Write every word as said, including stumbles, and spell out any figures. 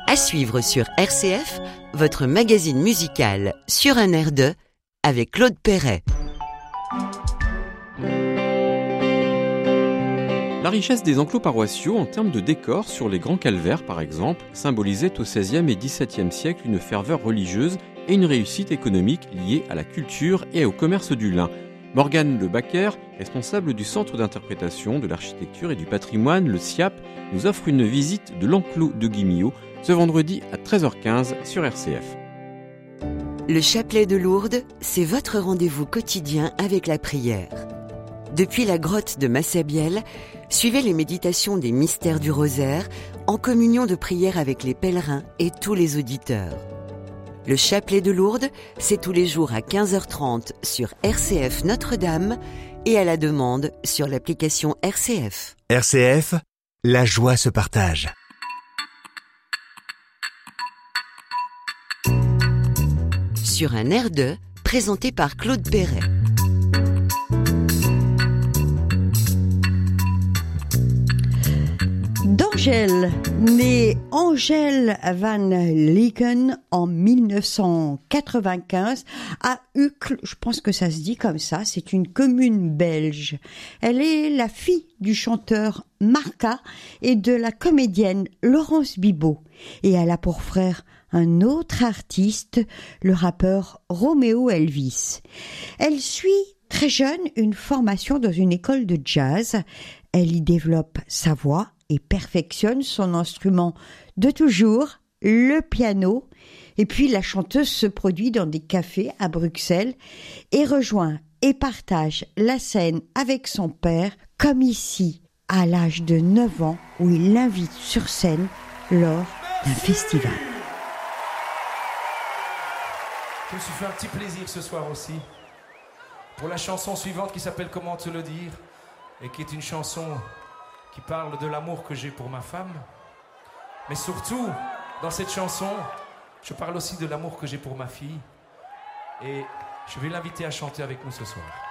À suivre sur R C F, votre magazine musical Sur un air de, avec Claude Perret. La richesse des enclos paroissiaux en termes de décor sur les grands calvaires, par exemple, symbolisait au seizième et dix-septième siècle une ferveur religieuse et une réussite économique liée à la culture et au commerce du lin. Morgane Le Baquer, responsable du Centre d'interprétation de l'architecture et du patrimoine, le S I A P, nous offre une visite de l'enclos de Guimillot ce vendredi à treize heures quinze sur R C F. Le chapelet de Lourdes, c'est votre rendez-vous quotidien avec la prière. Depuis la grotte de Massabielle, suivez les méditations des mystères du rosaire en communion de prière avec les pèlerins et tous les auditeurs. Le chapelet de Lourdes, c'est tous les jours à quinze heures trente sur R C F Notre-Dame et à la demande sur l'application R C F. R C F, la joie se partage. Sur un air de, présenté par Claude Perret. D'Angèle, née Angèle van Leeken en mille neuf cent quatre-vingt-quinze à Uccle, je pense que ça se dit comme ça, c'est une commune belge. Elle est la fille du chanteur Marca et de la comédienne Laurence Bibot. Et elle a pour frère un autre artiste, le rappeur Roméo Elvis. Elle suit très jeune une formation dans une école de jazz. Elle y développe sa voix et perfectionne son instrument de toujours, le piano. Et puis la chanteuse se produit dans des cafés à Bruxelles et rejoint et partage la scène avec son père, comme ici, à l'âge de neuf ans, où il l'invite sur scène lors d'un festival. Je me suis fait un petit plaisir ce soir aussi pour la chanson suivante qui s'appelle Comment te le dire et qui est une chanson qui parle de l'amour que j'ai pour ma femme. Mais surtout, dans cette chanson, je parle aussi de l'amour que j'ai pour ma fille. Et je vais l'inviter à chanter avec nous ce soir.